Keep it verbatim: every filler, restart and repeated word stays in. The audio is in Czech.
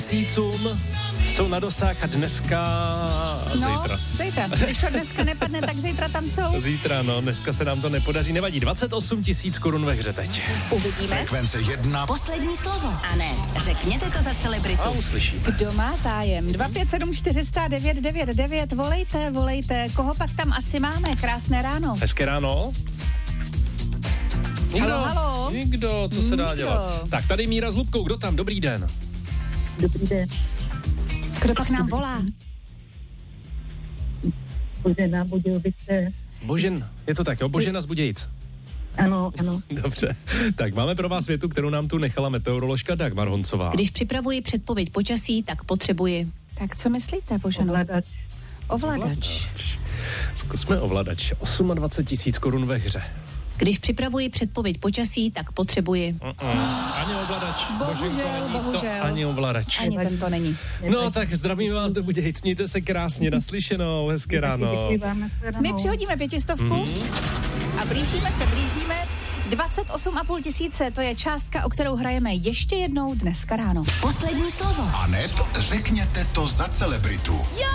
Tisícům jsou na dosah a dneska a zítra. No, zítra. Když to dneska nepadne, tak zítra tam jsou. Zítra, no, dneska se nám to nepodaří, nevadí. dvacet osm tisíc korun ve hře teď. Uvidíme. Frekvence jedna. Poslední slovo. A ne, řekněte to za celebritu. A uslyšíme. Kdo má zájem? dva pět sedm čtyři nula nula devět devět devět, volejte, volejte. Koho pak tam asi máme? Krásné ráno. Hezké ráno. Nikdo, Halo, halo. Nikdo, co se dá Nikdo. dělat. Tak tady Míra s Lubkou, kdo tam? Dobrý den. Dobrý den. Kdo pak nám volá? Božena Budějovice. Božen, je to tak, jo? Božena z Budějic. Ano, ano. Dobře. Tak máme pro vás větu, kterou nám tu nechala meteoroložka Dagmar Honcová. Když připravuji předpověď počasí, tak potřebuji. Tak co myslíte, Boženo? Ovladač. Ovladač. Zkusme ovladač. dvacet osm tisíc korun ve hře. Když připravuji předpověď počasí, tak potřebuji. Uh-uh. Ani ovladač. Bohužel, Boženko, není to bohužel. ani ovladač. Ani tento není. No tak zdravím vás do Budějic, mějte se krásně, naslyšenou, hezké ráno. Děkuji vám, nashledanou. My přihodíme pětistovku Mhm. a blížíme se, blížíme. dvacet osm a půl tisíce, to je částka, o kterou hrajeme ještě jednou dneska ráno. Poslední slovo. A neb řekněte to za celebritu.